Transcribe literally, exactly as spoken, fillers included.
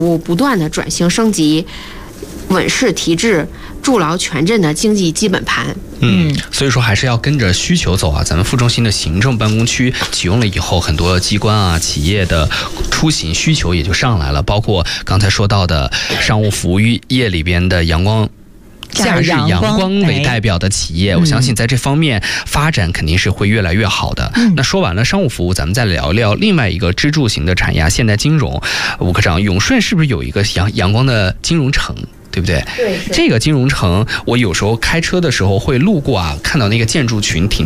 务不断的转型升级，稳市提质，筑牢全镇的经济基本盘。 嗯，所以说还是要跟着需求走啊。咱们副中心的行政办公区启用了以后，很多机关啊、企业的出行需求也就上来了，包括刚才说到的商务服务业里边的阳光。假日阳光为代表的企业，我相信在这方面发展肯定是会越来越好的。嗯、那说完了商务服务，咱们再聊聊另外一个支柱型的产业——现代金融。吴科长，永顺是不是有一个阳阳光的金融城？对不对？ 对， 这个金融城，我有时候开车的时候会路过啊，看到那个建筑群挺。